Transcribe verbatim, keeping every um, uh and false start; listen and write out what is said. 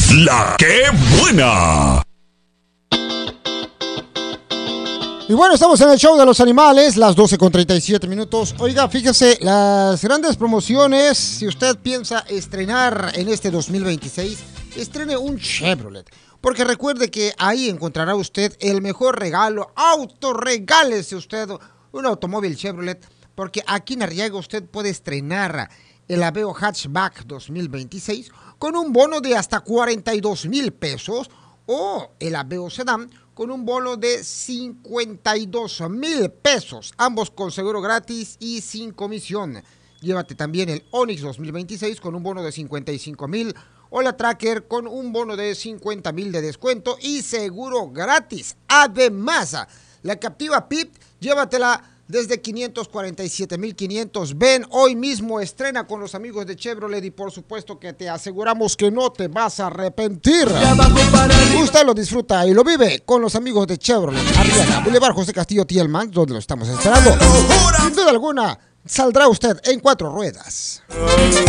La que buena. Y bueno, estamos en el show de los animales, las doce con treinta y siete minutos. Oiga, fíjese, las grandes promociones, si usted piensa estrenar en este dos mil veintiséis, estrene un Chevrolet. Porque recuerde que ahí encontrará usted el mejor regalo. Autorregálese usted un automóvil Chevrolet. Porque aquí en Arriaga usted puede estrenar el Aveo Hatchback dos mil veintiséis con un bono de hasta cuarenta y dos mil pesos. O el Aveo Sedán con un bono de cincuenta y dos mil pesos, ambos con seguro gratis y sin comisión. Llévate también el Onix dos mil veintiséis con un bono de cincuenta y cinco mil, o la Tracker con un bono de cincuenta mil de descuento y seguro gratis. Además, la Captiva P I P, llévatela desde quinientos cuarenta y siete mil quinientos. Ven hoy mismo, estrena con los amigos de Chevrolet y por supuesto que te aseguramos que no te vas a arrepentir. Usted lo disfruta y lo vive con los amigos de Chevrolet. Arriaga, Boulevard José Castillo Tielman, donde lo estamos esperando. Sin duda alguna, saldrá usted en cuatro ruedas.